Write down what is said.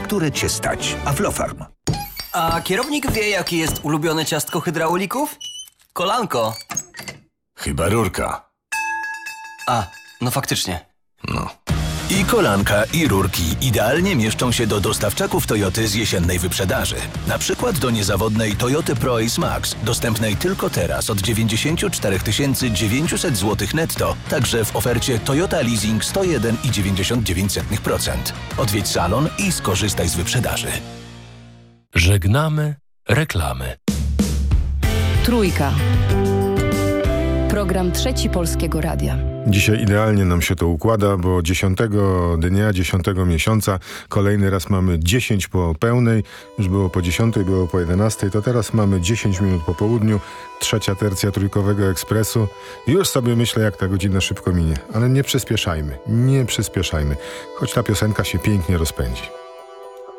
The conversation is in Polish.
które cię stać. Aflofarm. A kierownik wie, jakie jest ulubione ciastko hydraulików? Kolanko. Chyba rurka. A, no faktycznie. No. I kolanka, i rurki idealnie mieszczą się do dostawczaków Toyoty z jesiennej wyprzedaży. Na przykład do niezawodnej Toyoty Pro-Ace Max, dostępnej tylko teraz od 94 900 zł netto, także w ofercie Toyota Leasing 101,99%. Odwiedź salon i skorzystaj z wyprzedaży. Żegnamy reklamy. Trójka. Program Trzeci Polskiego Radia. Dzisiaj idealnie nam się to układa, bo 10 dnia, 10 miesiąca kolejny raz mamy 10 po pełnej. Już było po 10, było po 11, to teraz mamy 10 minut po południu. Trzecia tercja Trójkowego Ekspresu. Już sobie myślę, jak ta godzina szybko minie. Ale nie przyspieszajmy, choć ta piosenka się pięknie rozpędzi.